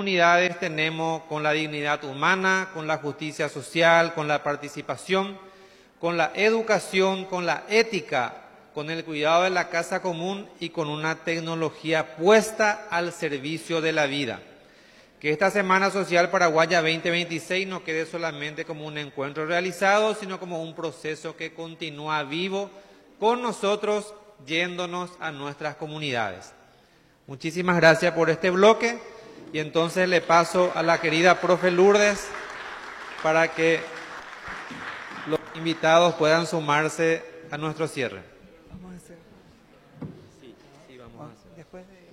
comunidades tenemos con la dignidad humana, con la justicia social, con la participación, con la educación, con la ética, con el cuidado de la casa común y con una tecnología puesta al servicio de la vida. Que esta Semana Social Paraguaya 2026 no quede solamente como un encuentro realizado, sino como un proceso que continúa vivo con nosotros, yéndonos a nuestras comunidades. Muchísimas gracias por este bloque y entonces le paso a la querida profe Lourdes para que los invitados puedan sumarse a nuestro cierre. Vamos a hacer. Sí, vamos a hacer. Después de...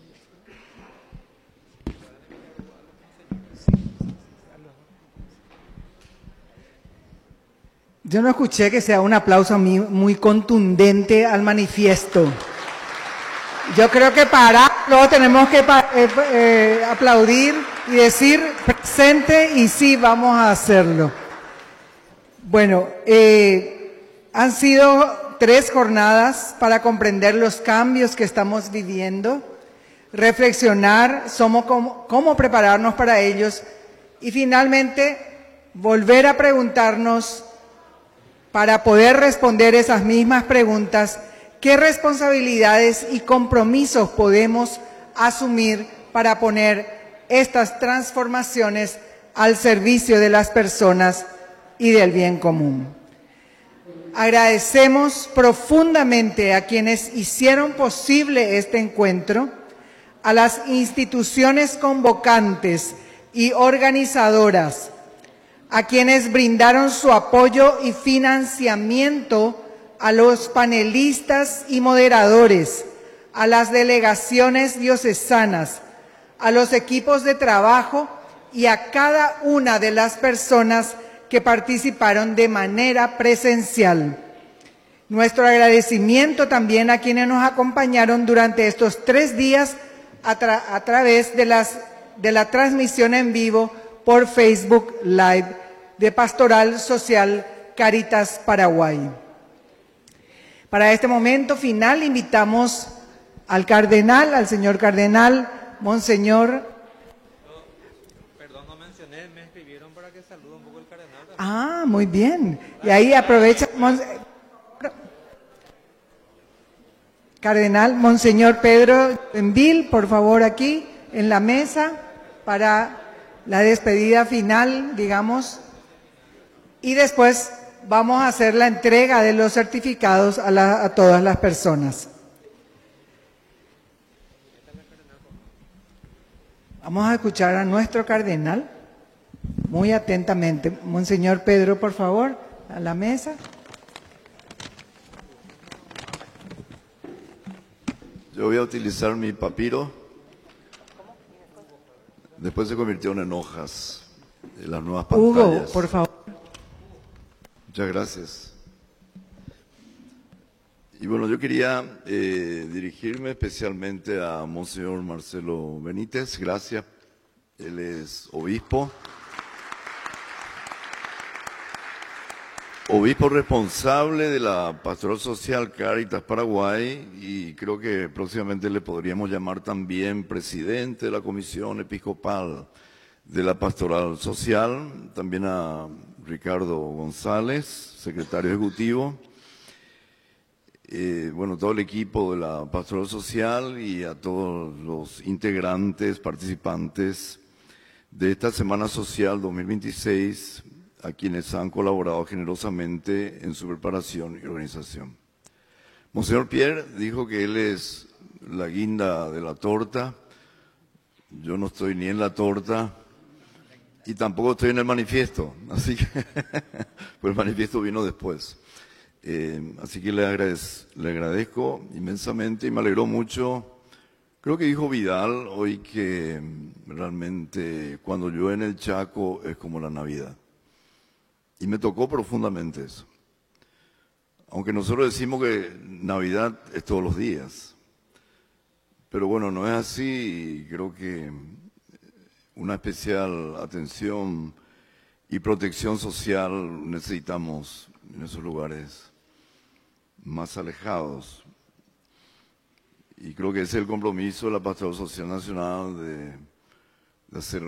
Yo no escuché que sea un aplauso muy contundente al manifiesto. Yo creo que luego tenemos que aplaudir y decir presente y sí, vamos a hacerlo. Bueno, han sido 3 jornadas para comprender los cambios que estamos viviendo, reflexionar cómo prepararnos para ellos y finalmente volver a preguntarnos para poder responder esas mismas preguntas, ¿qué responsabilidades y compromisos podemos asumir para poner estas transformaciones al servicio de las personas y del bien común? Agradecemos profundamente a quienes hicieron posible este encuentro, a las instituciones convocantes y organizadoras, a quienes brindaron su apoyo y financiamiento, a los panelistas y moderadores, a las delegaciones diocesanas, a los equipos de trabajo y a cada una de las personas que participaron de manera presencial. Nuestro agradecimiento también a quienes nos acompañaron durante estos 3 días a través de la transmisión en vivo por Facebook Live de Pastoral Social Cáritas Paraguay. Para este momento final invitamos al señor cardenal, Monseñor. Perdón, no mencioné, me escribieron para que salude un poco el cardenal. Ah, muy bien. Y ahí aprovecha, cardenal, Monseñor Pedro Envil, por favor, aquí en la mesa para la despedida final, digamos. Y después vamos a hacer la entrega de los certificados a todas las personas. Vamos a escuchar a nuestro cardenal muy atentamente. Monseñor Pedro, por favor, a la mesa. Yo voy a utilizar mi papiro. Después se convirtió en hojas de las nuevas pantallas. Hugo, por favor. Muchas gracias. Y bueno, yo quería dirigirme especialmente a Monseñor Marcelo Benítez. Gracias. Él es obispo. Obispo responsable de la Pastoral Social Cáritas Paraguay y creo que próximamente le podríamos llamar también presidente de la Comisión Episcopal de la Pastoral Social, también a Ricardo González, secretario ejecutivo, bueno, todo el equipo de la Pastoral Social y a todos los integrantes, participantes de esta Semana Social 2026, a quienes han colaborado generosamente en su preparación y organización. Monseñor Pierre dijo que él es la guinda de la torta. Yo no estoy ni en la torta y tampoco estoy en el manifiesto, así que pues el manifiesto vino después. Así que le agradezco inmensamente y me alegró mucho. Creo que dijo Vidal hoy que realmente cuando llueve en el Chaco es como la Navidad. Y me tocó profundamente eso. Aunque nosotros decimos que Navidad es todos los días. Pero bueno, no es así y creo que una especial atención y protección social necesitamos en esos lugares más alejados. Y creo que ese es el compromiso de la Pastoral Social Nacional de hacer